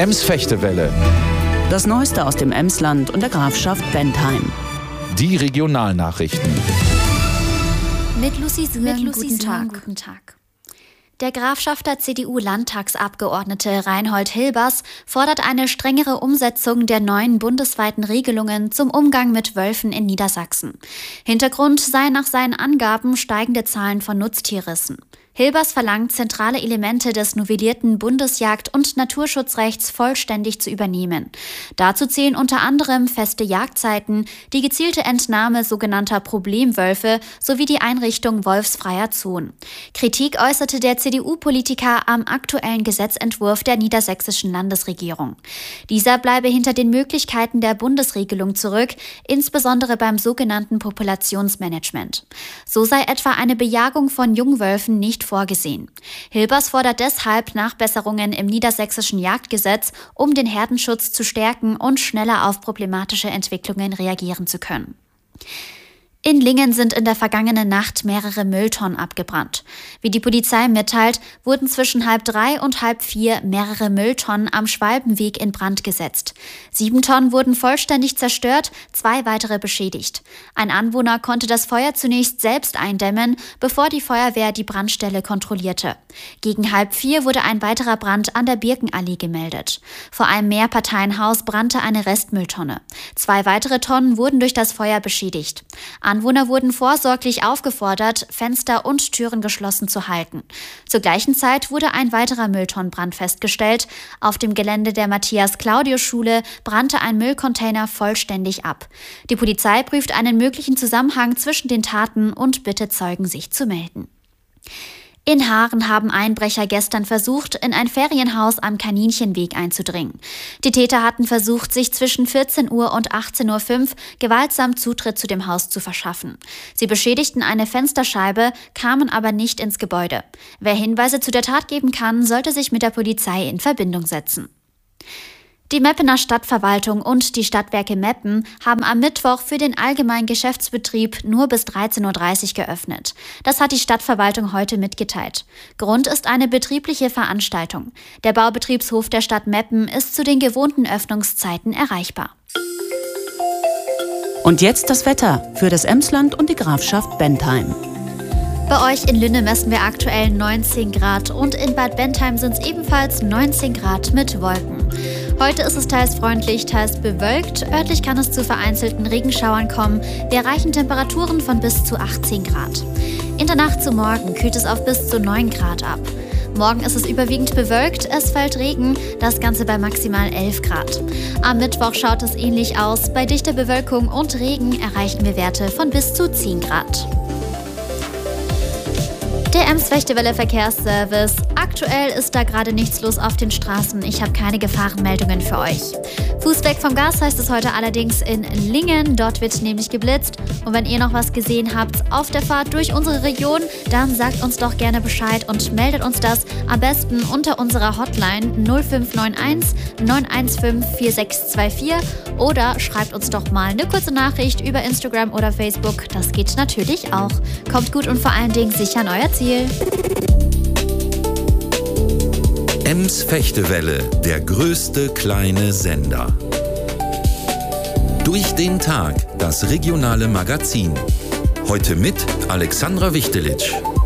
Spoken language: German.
Ems-Fechtewelle. Das Neueste aus dem Emsland und der Grafschaft Bentheim. Die Regionalnachrichten. Mit Lucy Süren, guten Tag. Der Grafschafter CDU-Landtagsabgeordnete Reinhold Hilbers fordert eine strengere Umsetzung der neuen bundesweiten Regelungen zum Umgang mit Wölfen in Niedersachsen. Hintergrund seien nach seinen Angaben steigende Zahlen von Nutztierrissen. Hilbers verlangt, zentrale Elemente des novellierten Bundesjagd- und Naturschutzrechts vollständig zu übernehmen. Dazu zählen unter anderem feste Jagdzeiten, die gezielte Entnahme sogenannter Problemwölfe sowie die Einrichtung wolfsfreier Zonen. Kritik äußerte der CDU-Politiker am aktuellen Gesetzentwurf der niedersächsischen Landesregierung. Dieser bleibe hinter den Möglichkeiten der Bundesregelung zurück, insbesondere beim sogenannten Populationsmanagement. So sei etwa eine Bejagung von Jungwölfen nicht vorgesehen. Hilbers fordert deshalb Nachbesserungen im niedersächsischen Jagdgesetz, um den Herdenschutz zu stärken und schneller auf problematische Entwicklungen reagieren zu können. In Lingen sind in der vergangenen Nacht mehrere Mülltonnen abgebrannt. Wie die Polizei mitteilt, wurden zwischen 3:30 und 3:30 mehrere Mülltonnen am Schwalbenweg in Brand gesetzt. 7 Tonnen wurden vollständig zerstört, 2 weitere beschädigt. Ein Anwohner konnte das Feuer zunächst selbst eindämmen, bevor die Feuerwehr die Brandstelle kontrollierte. Gegen 3:30 wurde ein weiterer Brand an der Birkenallee gemeldet. Vor einem Mehrparteienhaus brannte eine Restmülltonne. 2 weitere Tonnen wurden durch das Feuer beschädigt. Anwohner wurden vorsorglich aufgefordert, Fenster und Türen geschlossen zu halten. Zur gleichen Zeit wurde ein weiterer Mülltonnenbrand festgestellt. Auf dem Gelände der Matthias-Claudius-Schule brannte ein Müllcontainer vollständig ab. Die Polizei prüft einen möglichen Zusammenhang zwischen den Taten und bittet Zeugen, sich zu melden. In Haaren haben Einbrecher gestern versucht, in ein Ferienhaus am Kaninchenweg einzudringen. Die Täter hatten versucht, sich zwischen 14 Uhr und 18:05 Uhr gewaltsam Zutritt zu dem Haus zu verschaffen. Sie beschädigten eine Fensterscheibe, kamen aber nicht ins Gebäude. Wer Hinweise zu der Tat geben kann, sollte sich mit der Polizei in Verbindung setzen. Die Meppener Stadtverwaltung und die Stadtwerke Meppen haben am Mittwoch für den allgemeinen Geschäftsbetrieb nur bis 13:30 Uhr geöffnet. Das hat die Stadtverwaltung heute mitgeteilt. Grund ist eine betriebliche Veranstaltung. Der Baubetriebshof der Stadt Meppen ist zu den gewohnten Öffnungszeiten erreichbar. Und jetzt das Wetter für das Emsland und die Grafschaft Bentheim. Bei euch in Lünne messen wir aktuell 19 Grad und in Bad Bentheim sind es ebenfalls 19 Grad mit Wolken. Heute ist es teils freundlich, teils bewölkt. Örtlich kann es zu vereinzelten Regenschauern kommen. Wir erreichen Temperaturen von bis zu 18 Grad. In der Nacht zu morgen kühlt es auf bis zu 9 Grad ab. Morgen ist es überwiegend bewölkt, es fällt Regen, das Ganze bei maximal 11 Grad. Am Mittwoch schaut es ähnlich aus. Bei dichter Bewölkung und Regen erreichen wir Werte von bis zu 10 Grad. Der Ems-Fechtewelle Verkehrsservice. Aktuell ist da gerade nichts los auf den Straßen. Ich habe keine Gefahrenmeldungen für euch. Fuß weg vom Gas heißt es heute allerdings in Lingen. Dort wird nämlich geblitzt. Und wenn ihr noch was gesehen habt auf der Fahrt durch unsere Region, dann sagt uns doch gerne Bescheid und meldet uns das am besten unter unserer Hotline 0591 915 4624 oder schreibt uns doch mal eine kurze Nachricht über Instagram oder Facebook. Das geht natürlich auch. Kommt gut und vor allen Dingen sicher an euer Ziel. Ems-Fechtewelle, der größte kleine Sender. Durch den Tag, das regionale Magazin. Heute mit Alexandra Wichtelitsch.